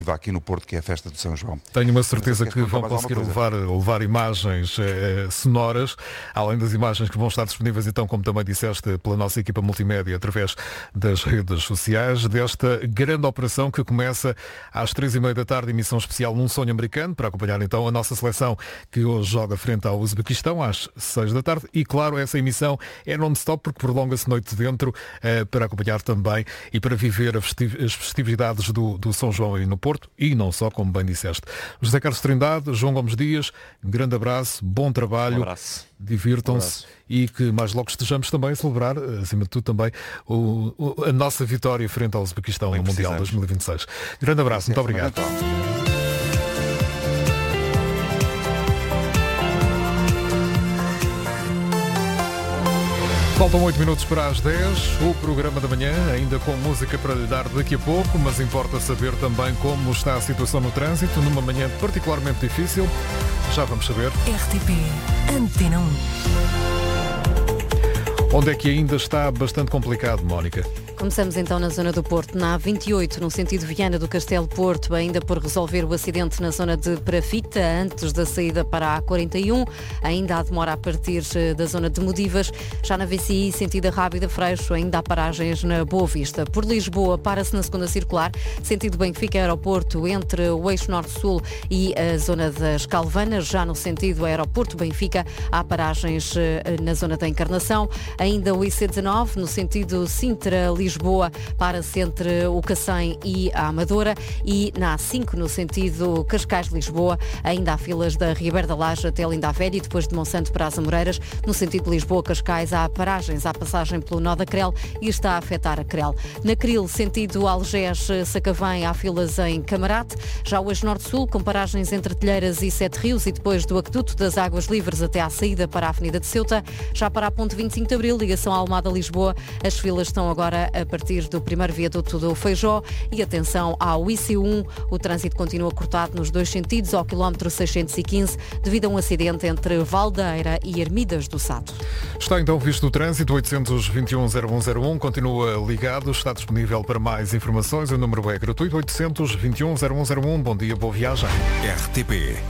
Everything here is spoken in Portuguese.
aqui no Porto, que é a festa de São João. Tenho uma certeza que vão conseguir levar imagens sonoras, além das imagens que vão estar disponíveis, então, como também disseste, pela nossa equipa multimédia, através das redes sociais, desta grande operação que começa às 3h30 da tarde, emissão especial num sonho americano, para acompanhar então a nossa seleção que hoje joga frente ao Uzbequistão às 6 da tarde. E claro, essa emissão é non-stop porque prolonga-se noite dentro, para acompanhar também e para viver as festividades do São João aí no Porto. E não só, como bem disseste. José Carlos Trindade, João Gomes Dias, grande abraço, bom trabalho, divirtam-se e que mais logo estejamos também a celebrar, acima de tudo também, a nossa vitória frente ao Uzbequistão no Mundial 2026. Grande abraço, muito obrigado. Faltam 8 minutos para as 10, o programa da manhã, ainda com música para lhe dar daqui a pouco, mas importa saber também como está a situação no trânsito, numa manhã particularmente difícil. Já vamos saber. RTP Antena 1. Onde é que ainda está bastante complicado, Mónica? Começamos então na zona do Porto, na A28, no sentido Viana do Castelo Porto, ainda por resolver o acidente na zona de Perafita, antes da saída para a A41, ainda há demora a partir da zona de Modivas, já na VCI, sentido Rábida Freixo, ainda há paragens na Boa Vista. Por Lisboa, para-se na segunda circular, sentido Benfica Aeroporto, entre o eixo Norte-Sul e a zona das Calvanas, já no sentido Aeroporto Benfica, há paragens na zona da Encarnação, ainda o IC19, no sentido Sintra-Lisboa, para-se entre o Cacém e a Amadora, e na A5, no sentido Cascais-Lisboa, ainda há filas da Ribeira da Laje até Linda Velha e depois de Monsanto para as Amoreiras. No sentido Lisboa-Cascais há paragens, há passagem pelo nó da Crel e está a afetar a Crel. Na Cril, sentido Algés-Sacavém, há filas em Camarate. Já o eixo Norte-Sul, com paragens entre Telheiras e Sete Rios e depois do Aqueduto das Águas Livres até à saída para a Avenida de Ceuta. Já para a ponte 25 de Abril, ligação à Almada-Lisboa, as filas estão agora a partir do primeiro viaduto do Feijó. E atenção ao IC1, o trânsito continua cortado nos dois sentidos ao quilómetro 615 devido a um acidente entre Valdeira e Ermidas do Sado. Está então visto o trânsito, 821-0101, continua ligado, está disponível para mais informações, o número é gratuito, 821-0101, bom dia, boa viagem. RTP